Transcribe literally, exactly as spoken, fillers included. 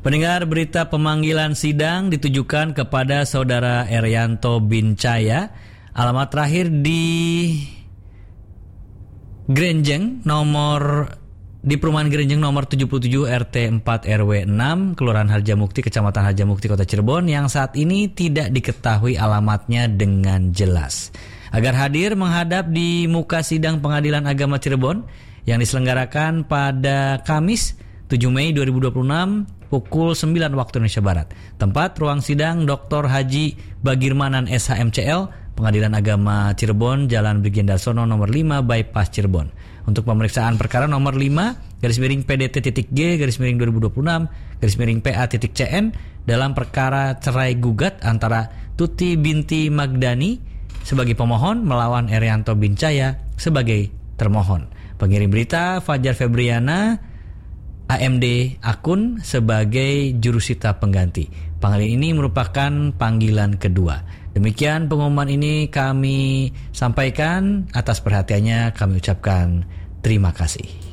Pendengar, berita pemanggilan sidang ditujukan kepada Saudara Erianto Bincaya. Alamat terakhir di Grenjeng nomor di Perumahan Grenjeng nomor tujuh puluh tujuh R T empat R W enam, Kelurahan Harjamukti, Kecamatan Harjamukti, Kota Cirebon, yang saat ini tidak diketahui alamatnya dengan jelas. Agar hadir menghadap di muka sidang Pengadilan Agama Cirebon yang diselenggarakan pada Kamis tujuh Mei dua ribu dua puluh enam pukul sembilan waktu Indonesia Barat. Tempat ruang sidang Doktor Haji Bagirmanan S H M C L, Pengadilan Agama Cirebon, Jalan Brigjen Darsono nomor lima, Bypass Cirebon. Untuk pemeriksaan perkara nomor lima garis miring P D T titik G garis miring dua ribu dua puluh enam garis miring P A titik C N dalam perkara cerai gugat antara Tuti binti Magdani sebagai pemohon melawan Erianto Bincaya sebagai termohon. Pengirim berita Fajar Febriana A M D akun sebagai jurusita pengganti. Panggilan ini merupakan panggilan kedua. Demikian pengumuman ini kami sampaikan. Atas perhatiannya kami ucapkan terima kasih.